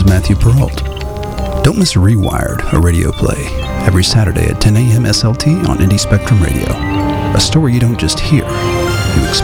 is Matthew Perrault. Don't miss Rewired, a radio play, every Saturday at 10 a.m. SLT on Indie Spectrum Radio. A story you don't just hear, you experience.